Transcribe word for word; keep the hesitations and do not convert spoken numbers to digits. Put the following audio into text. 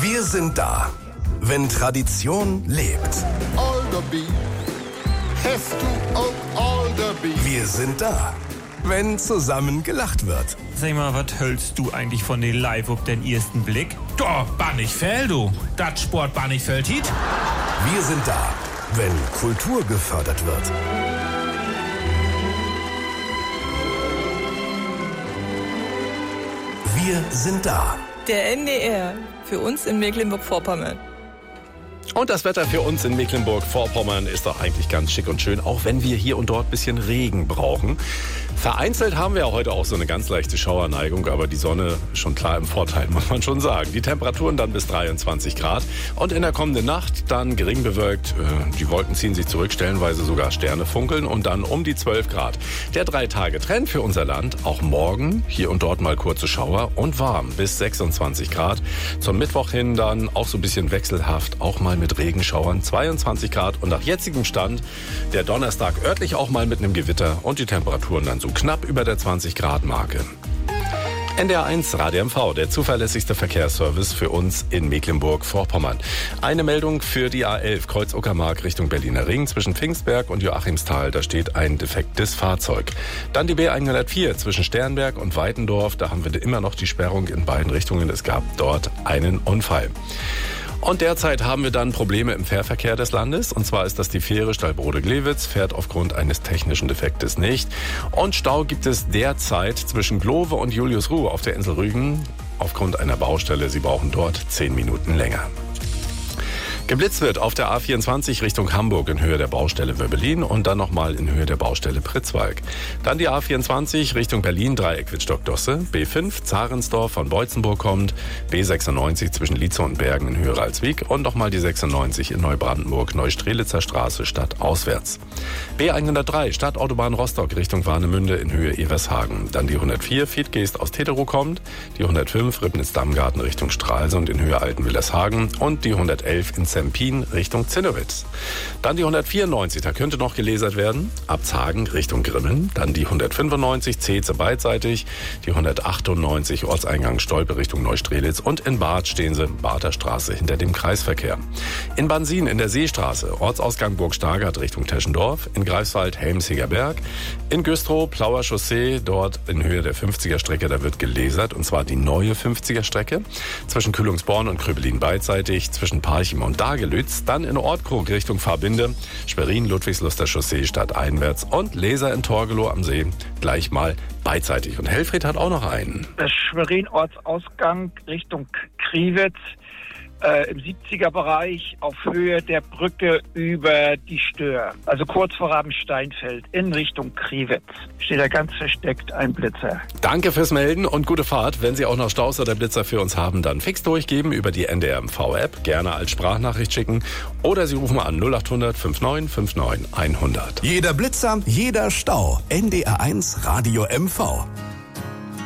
Wir sind da, wenn Tradition lebt. Alderby, hast du auch Alderby? Wir sind da, wenn zusammen gelacht wird. Sag mal, was hältst du eigentlich von den Live auf den ersten Blick? Da, Bannichfeld, du. Das Sport Bannichfeld hit. Wir sind da, wenn Kultur gefördert wird. Wir sind da. Der N D R, für uns in Mecklenburg-Vorpommern. Und das Wetter für uns in Mecklenburg-Vorpommern ist doch eigentlich ganz schick und schön, auch wenn wir hier und dort ein bisschen Regen brauchen. Vereinzelt haben wir ja heute auch so eine ganz leichte Schauerneigung, aber die Sonne schon klar im Vorteil, muss man schon sagen. Die Temperaturen dann bis dreiundzwanzig Grad und in der kommenden Nacht dann gering bewölkt. Die Wolken ziehen sich zurück, stellenweise sogar Sterne funkeln und dann um die zwölf Grad. Der Drei-Tage-Trend für unser Land, auch morgen hier und dort mal kurze Schauer und warm bis sechsundzwanzig Grad. Zum Mittwoch hin dann auch so ein bisschen wechselhaft, auch mal mit Regenschauern, zweiundzwanzig Grad und nach jetzigem Stand der Donnerstag örtlich auch mal mit einem Gewitter und die Temperaturen dann so knapp über der zwanzig Grad Marke. N D R eins Radio M V, der zuverlässigste Verkehrsservice für uns in Mecklenburg-Vorpommern. Eine Meldung für die A elf Kreuz-Uckermark Richtung Berliner Ring zwischen Pfingstberg und Joachimsthal. Da steht ein defektes Fahrzeug. Dann die B hundertvier zwischen Sternberg und Weitendorf. Da haben wir immer noch die Sperrung in beiden Richtungen. Es gab dort einen Unfall. Und derzeit haben wir dann Probleme im Fährverkehr des Landes. Und zwar ist das die Fähre Stallbrode-Glewitz, fährt aufgrund eines technischen Defektes nicht. Und Stau gibt es derzeit zwischen Glowe und Juliusruh auf der Insel Rügen aufgrund einer Baustelle. Sie brauchen dort zehn Minuten länger. Geblitzt wird auf der A vierundzwanzig Richtung Hamburg in Höhe der Baustelle Wöbbelin und dann nochmal in Höhe der Baustelle Pritzwalk. Dann die A vierundzwanzig Richtung Berlin, Dreieck Wittstock-Dosse, B fünf Zarensdorf von Beutzenburg kommt, B sechsundneunzig zwischen Lietze und Bergen in Höhe Ralswiek und nochmal die sechsundneunzig in Neubrandenburg, Neustrelitzer Straße stadtauswärts. B hundertdrei Stadtautobahn Rostock Richtung Warnemünde in Höhe Evershagen. Dann die hundertvier Fiedgeest aus Teterow kommt, die hundertfünf Ribnitz-Dammgarten Richtung Stralsund in Höhe Altenwillershagen und die hundertelf in Zempin Richtung Zinnowitz. Dann die hundertvierundneunzig, da könnte noch gelesert werden, Abzhagen Richtung Grimmen. Dann die hundertfünfundneunzig, Zeetze beidseitig, die hundertachtundneunzig, Ortseingang Stolpe Richtung Neustrelitz und in Barth stehen sie, Barther Straße hinter dem Kreisverkehr. In Bansin in der Seestraße, Ortsausgang Burg Stargard Richtung Teschendorf, in Greifswald Helmsiger Berg, in Güstrow Plauer Chaussee, dort in Höhe der fünfziger Strecke, da wird gelesert, und zwar die neue fünfziger Strecke, zwischen Kühlungsborn und Krübelin beidseitig, zwischen Parchim und Dagelütz, dann in Ortkrug Richtung Fahrbinde, Schwerin, Ludwigsluster Chaussee stadteinwärts und Leser in Torgelow am See gleich mal beidseitig. Und Helfried hat auch noch einen. Der Schwerin-Ortsausgang Richtung Kriwitz äh, im siebziger Bereich auf Höhe der Brücke über die Stör. Also kurz vor Rabensteinfeld in Richtung Kriwitz. Steht da ganz versteckt ein Blitzer. Danke fürs Melden und gute Fahrt. Wenn Sie auch noch Staus oder Blitzer für uns haben, dann fix durchgeben über die N D R M V-App. Gerne als Sprachnachricht schicken. Oder Sie rufen an null achthundert neunundfünfzig neunundfünfzig hundert. Jeder Blitzer, jeder Stau. N D R eins Radio M V.